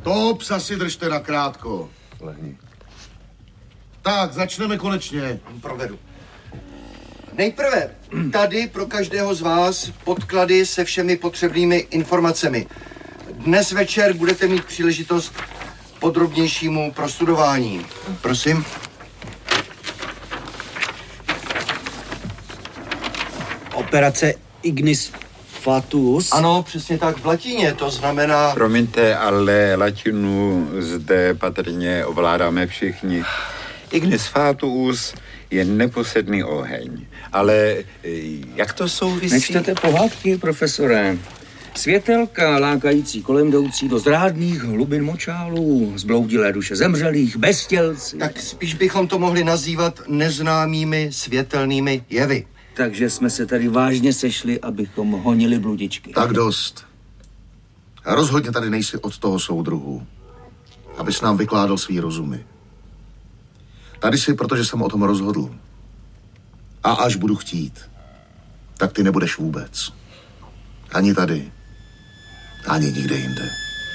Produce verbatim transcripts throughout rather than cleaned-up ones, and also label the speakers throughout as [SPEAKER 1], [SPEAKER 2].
[SPEAKER 1] To psa si držte nakrátko.
[SPEAKER 2] Lehni.
[SPEAKER 1] Tak, začneme konečně.
[SPEAKER 3] Provedu. Nejprve tady pro každého z vás podklady se všemi potřebnými informacemi. Dnes večer budete mít příležitost podrobnějšímu prostudování. Prosím.
[SPEAKER 4] Operace Ignis Fatuus.
[SPEAKER 3] Ano, přesně tak v latině, to znamená...
[SPEAKER 2] Promiňte, ale latinu zde patrně ovládáme všichni. Ignis Fatuus je neposedný oheň. Ale jak to souvisí?
[SPEAKER 5] Nečtete pohádky, profesore. Světelka lákající kolem jdoucí do zrádných hlubin močálů, zbloudilé duše zemřelých, beztělci.
[SPEAKER 3] Tak spíš bychom to mohli nazývat neznámými světelnými jevy.
[SPEAKER 5] Takže jsme se tady vážně sešli, abychom honili bludičky.
[SPEAKER 1] Tak dost. A rozhodně tady nejsi od toho soudruhu, abys nám vykládal svý rozumy. Tady jsi, protože jsem o tom rozhodl. A až budu chtít, tak ty nebudeš vůbec. Ani tady, ani nikde jinde.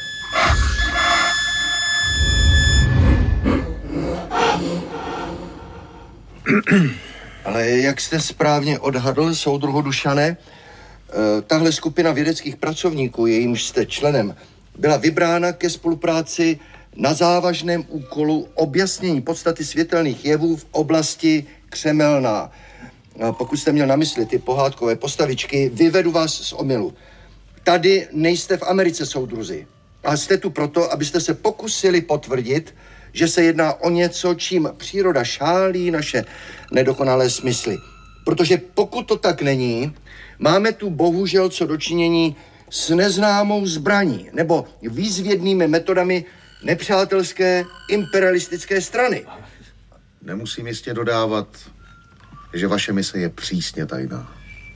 [SPEAKER 3] Ale jak jste správně odhadl, soudruhu Dušane, tahle skupina vědeckých pracovníků, jejímž jste členem, byla vybrána ke spolupráci na závažném úkolu objasnění podstaty světelných jevů v oblasti Křemelná. Pokud jste měl na mysli ty pohádkové postavičky, vyvedu vás z omylu. Tady nejste v Americe, soudruzi. A jste tu proto, abyste se pokusili potvrdit, že se jedná o něco, čím příroda šálí naše nedokonalé smysly. Protože pokud to tak není, máme tu bohužel co dočinění s neznámou zbraní nebo výzvědnými metodami nepřátelské imperialistické strany.
[SPEAKER 1] Nemusím jistě dodávat, že vaše mise je přísně tajná.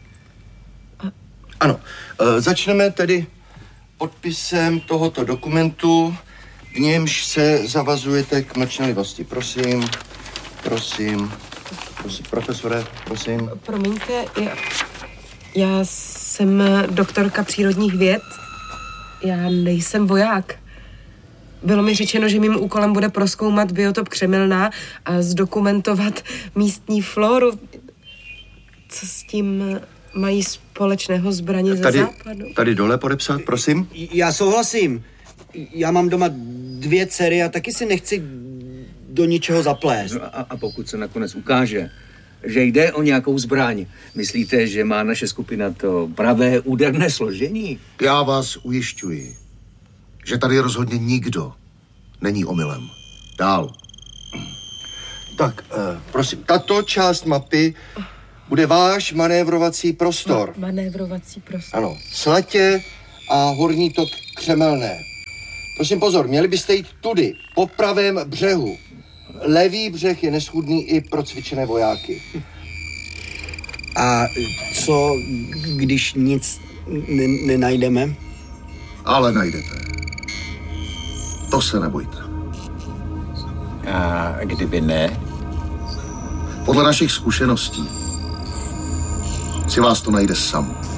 [SPEAKER 3] Ano, e, začneme tedy podpisem tohoto dokumentu, v němž se zavazujete k mlčenlivosti. Prosím, prosím, prosím, profesore, prosím.
[SPEAKER 6] Promiňte, já, já jsem doktorka přírodních věd. Já nejsem voják. Bylo mi řečeno, že mým úkolem bude prozkoumat biotop Křemelná a zdokumentovat místní floru. Co s tím mají společného zbraně
[SPEAKER 3] tady,
[SPEAKER 6] ze západu?
[SPEAKER 3] Tady dole podepsat, prosím.
[SPEAKER 4] Já souhlasím. Já mám doma dvě dcery a taky si nechci do ničeho zaplést.
[SPEAKER 5] No a, a pokud se nakonec ukáže, že jde o nějakou zbraň, myslíte, že má naše skupina to pravé úderné složení?
[SPEAKER 1] Já vás ujišťuji, že tady rozhodně nikdo není omylem. Dál.
[SPEAKER 3] Tak, uh, prosím, tato část mapy bude váš manévrovací prostor.
[SPEAKER 6] Ma- manévrovací prostor.
[SPEAKER 3] Ano, Slatě a horní tok Křemelné. Prosím pozor, měli byste jít tudy, po pravém břehu. Levý břeh je neschůdný i pro cvičené vojáky.
[SPEAKER 4] A co, když nic ne- nenajdeme?
[SPEAKER 1] Ale najdete. To se nebojte.
[SPEAKER 2] A kdyby ne?
[SPEAKER 1] Podle našich zkušeností si vás to najde samo.